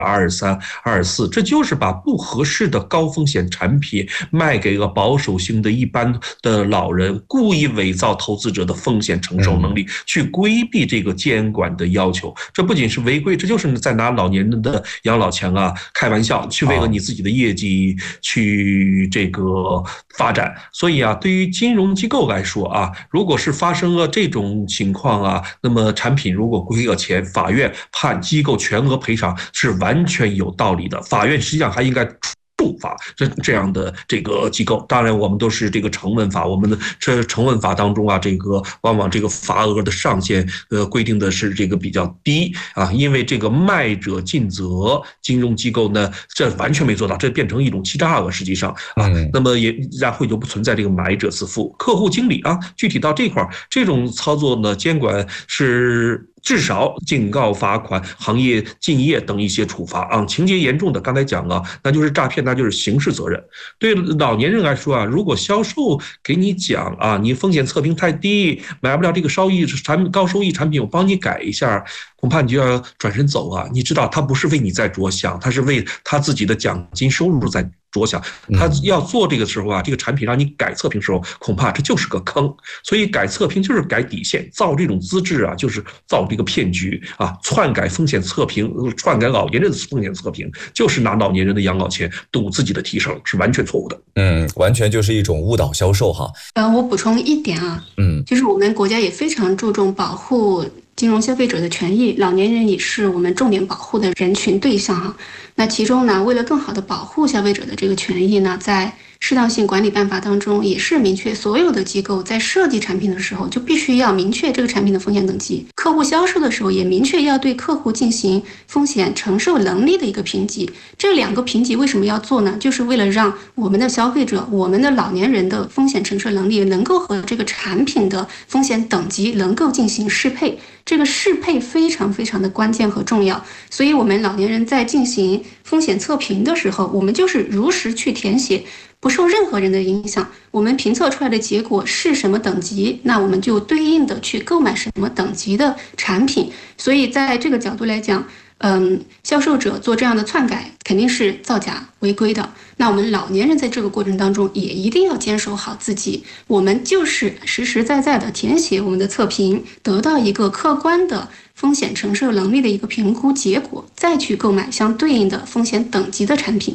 23、24，这就是把不合适的高风险产品卖给了保守型的一般的老人，故意伪造投资者的风险承受能力，去规避这个监管的要求。这不仅是违规，这就是在拿老年人的养老钱啊开玩笑，去为了你自己的业绩去这个发展。所以啊，对于金融机构来说啊，如果是发生了这种情况啊，那么产品如果亏了钱，法院判机构全额赔偿是完全有道理的。法院实际上还应该处罚这样的这个机构。当然我们都是这个成文法，我们的这成文法当中啊，这个往往这个罚额的上限规定的是这个比较低啊，因为这个卖者尽责，金融机构呢这完全没做到，这变成一种欺诈了。实际上啊，那么也然后就不存在这个买者自负。客户经理啊，具体到这块这种操作呢，监管是至少警告、罚款、行业禁业等一些处罚啊，情节严重的，刚才讲了，那就是诈骗，那就是刑事责任。对老年人来说啊，如果销售给你讲啊，你风险测评太低，买不了这个高收益产品，我帮你改一下，恐怕你就要转身走啊。你知道，他不是为你在着想，他是为他自己的奖金收入在着想。他要做这个时候啊，这个产品让你改测评时候，恐怕这就是个坑。所以改测评就是改底线，造这种资质啊，就是造这个骗局啊，篡改风险测评，篡改老年人的风险测评，就是拿老年人的养老钱赌自己的提升，是完全错误的。 完全就是一种误导销售哈。 我补充一点啊，就是我们国家也非常注重保护金融消费者的权益，老年人也是我们重点保护的人群对象哈。那其中呢，为了更好的保护消费者的这个权益呢，在适当性管理办法当中也是明确，所有的机构在设计产品的时候就必须要明确这个产品的风险等级，客户销售的时候也明确要对客户进行风险承受能力的一个评级。这两个评级为什么要做呢？就是为了让我们的消费者，我们的老年人的风险承受能力能够和这个产品的风险等级能够进行适配。这个适配非常非常的关键和重要，所以我们老年人在进行风险测评的时候，我们就是如实去填写，不受任何人的影响。我们评测出来的结果是什么等级，那我们就对应的去购买什么等级的产品。所以在这个角度来讲，销售者做这样的篡改肯定是造假违规的。那我们老年人在这个过程当中也一定要坚守好自己，我们就是实实在在的填写我们的测评，得到一个客观的风险承受能力的一个评估结果，再去购买相对应的风险等级的产品。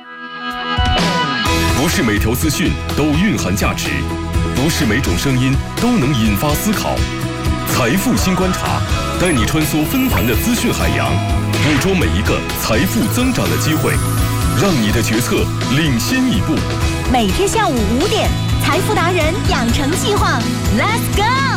不是每条资讯都蕴含价值，不是每种声音都能引发思考。财富新观察，带你穿梭纷繁的资讯海洋，捕捉每一个财富增长的机会，让你的决策领先一步。 每天下午5点，财富达人养成计划 ，Let's go！